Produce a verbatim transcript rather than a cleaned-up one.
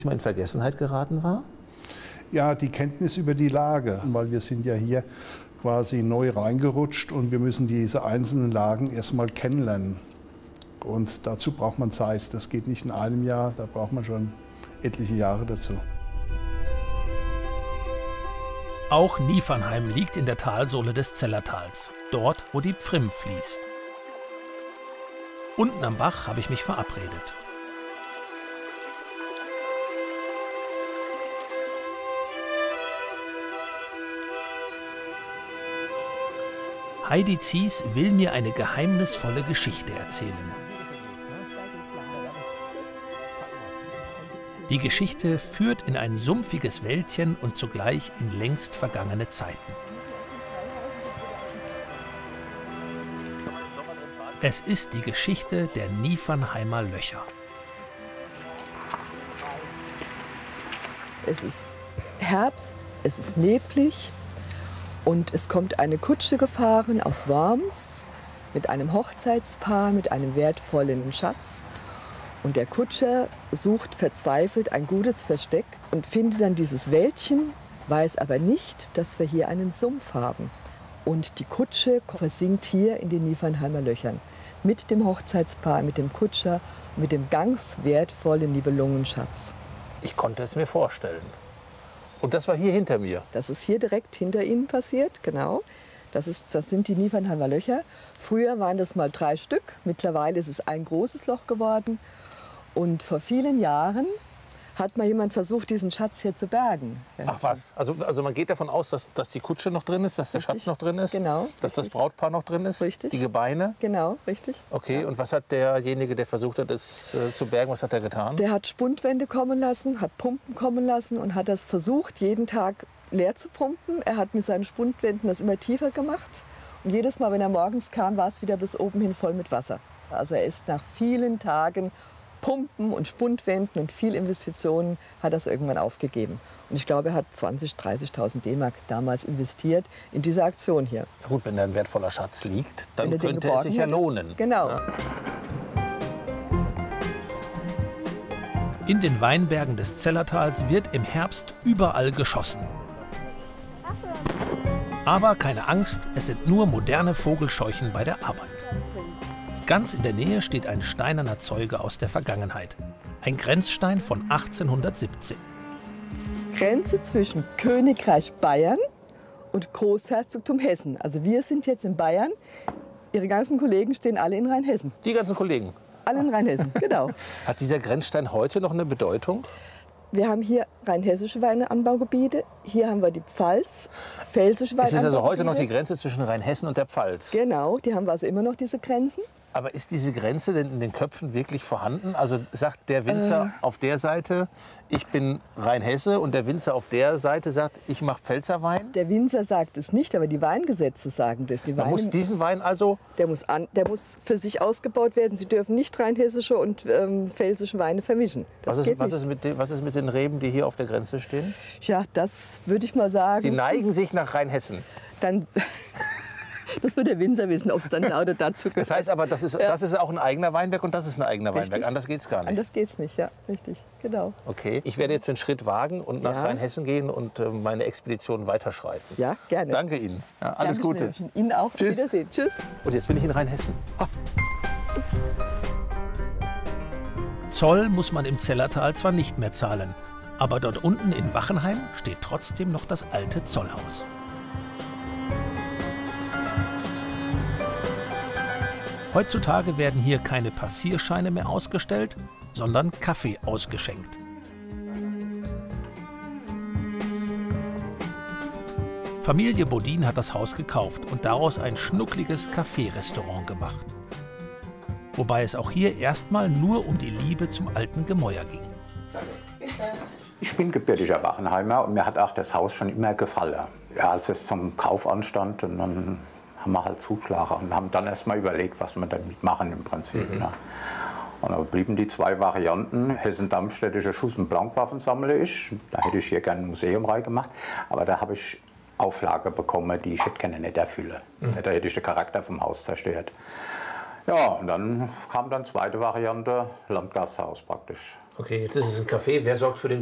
mal in Vergessenheit geraten war? Ja, die Kenntnis über die Lage, weil wir sind ja hier quasi neu reingerutscht und wir müssen diese einzelnen Lagen erstmal kennenlernen. Und dazu braucht man Zeit. Das geht nicht in einem Jahr, da braucht man schon etliche Jahre dazu. Auch Niefernheim liegt in der Talsohle des Zellertals, dort, wo die Pfrimm fließt. Unten am Bach habe ich mich verabredet. Heidi Zies will mir eine geheimnisvolle Geschichte erzählen. Die Geschichte führt in ein sumpfiges Wäldchen und zugleich in längst vergangene Zeiten. Es ist die Geschichte der Niefernheimer Löcher. Es ist Herbst, es ist neblig und es kommt eine Kutsche gefahren aus Worms mit einem Hochzeitspaar, mit einem wertvollen Schatz. Und der Kutscher sucht verzweifelt ein gutes Versteck und findet dann dieses Wäldchen, weiß aber nicht, dass wir hier einen Sumpf haben. Und die Kutsche versinkt hier in den Niefernheimer Löchern. Mit dem Hochzeitspaar, mit dem Kutscher, mit dem ganz wertvollen Nibelungenschatz. Ich konnte es mir vorstellen. Und das war hier hinter mir? Das ist hier direkt hinter Ihnen passiert, genau. Das, ist, das sind die Niefernheimer Löcher. Früher waren das mal drei Stück, mittlerweile ist es ein großes Loch geworden. Und vor vielen Jahren hat mal jemand versucht, diesen Schatz hier zu bergen. Ach was, also, also man geht davon aus, dass, dass die Kutsche noch drin ist, dass der Richtig. Schatz noch drin ist, Genau, dass richtig. das Brautpaar noch drin ist, Richtig. die Gebeine. Genau, richtig. Okay, und was hat derjenige, der versucht hat, es äh, zu bergen, was hat er getan? Der hat Spundwände kommen lassen, hat Pumpen kommen lassen und hat das versucht, jeden Tag leer zu pumpen. Er hat mit seinen Spundwänden das immer tiefer gemacht. Und jedes Mal, wenn er morgens kam, war es wieder bis oben hin voll mit Wasser. Also er ist nach vielen Tagen Pumpen und Spundwänden und viel Investitionen hat das irgendwann aufgegeben. Und ich glaube, er hat zwanzigtausend, dreißigtausend D-Mark damals investiert in diese Aktion hier. Ja gut, wenn da ein wertvoller Schatz liegt, dann Wenn er den könnte es sich ja hätte. lohnen. Genau. Ja. In den Weinbergen des Zellertals wird im Herbst überall geschossen. Aber keine Angst, es sind nur moderne Vogelscheuchen bei der Arbeit. Ganz in der Nähe steht ein steinerner Zeuge aus der Vergangenheit. Ein Grenzstein von achtzehnhundertsiebzehn. Grenze zwischen Königreich Bayern und Großherzogtum Hessen. Also wir sind jetzt in Bayern. Ihre ganzen Kollegen stehen alle in Rheinhessen. Die ganzen Kollegen? Alle in Rheinhessen, genau. Hat dieser Grenzstein heute noch eine Bedeutung? Wir haben hier rheinhessische Weineanbaugebiete. Hier haben wir die Pfalz, pfälzische Weineanbaugebiete. Es ist also heute noch die Grenze zwischen Rheinhessen und der Pfalz? Genau, die haben wir also immer noch, diese Grenzen. Aber ist diese Grenze denn in den Köpfen wirklich vorhanden? Also sagt der Winzer äh. auf der Seite, ich bin Rheinhesse, und der Winzer auf der Seite sagt, ich mache Pfälzerwein? Der Winzer sagt es nicht, aber die Weingesetze sagen das. Die Man Weine, muss diesen Wein also... Der muss, an, der muss für sich ausgebaut werden. Sie dürfen nicht rheinhessische und ähm, pfälzische Weine vermischen. Das was, ist, geht was, nicht. ist mit den, was ist mit den Reben, die hier auf der Grenze stehen? Ja, das würde ich mal sagen. Sie neigen sich nach Rheinhessen. Dann... Das wird der Winzer wissen, ob es dann da oder dazu gehört. Das heißt aber, das ist, ja. das ist auch ein eigener Weinberg und das ist ein eigener Richtig. Weinberg. Anders geht es gar nicht. Anders geht es nicht, ja, richtig, genau. Okay, ich werde jetzt den Schritt wagen und nach Ja. Rheinhessen gehen und äh, meine Expedition weiterschreiten. Ja, gerne. Danke Ihnen. Ja, alles Dankeschön, Gute. Herr Ihnen auch. Tschüss. Wiedersehen. Tschüss. Und jetzt bin ich in Rheinhessen. Ha. Zoll muss man im Zellertal zwar nicht mehr zahlen, aber dort unten in Wachenheim steht trotzdem noch das alte Zollhaus. Heutzutage werden hier keine Passierscheine mehr ausgestellt, sondern Kaffee ausgeschenkt. Familie Bodin hat das Haus gekauft und daraus ein schnuckliges Café-Restaurant gemacht. Wobei es auch hier erstmal nur um die Liebe zum alten Gemäuer ging. Ich bin gebürtiger Wachenheimer und mir hat auch das Haus schon immer gefallen. Ja, als es zum Kauf anstand, und dann haben wir halt zugeschlagen und haben dann erst mal überlegt, was wir damit machen im Prinzip. Mhm. Ne? Und dann blieben die zwei Varianten. Hessen-Darmstädtische Schuss- und Blankwaffensammler ist. Da hätte ich hier gerne ein Museum reingemacht. Aber da habe ich Auflage bekommen, die ich hätte gerne nicht erfüllen. Mhm. Da hätte ich den Charakter vom Haus zerstört. Ja, und dann kam dann zweite Variante, Landgasthaus praktisch. Okay, jetzt ist es ein Café. Wer sorgt für den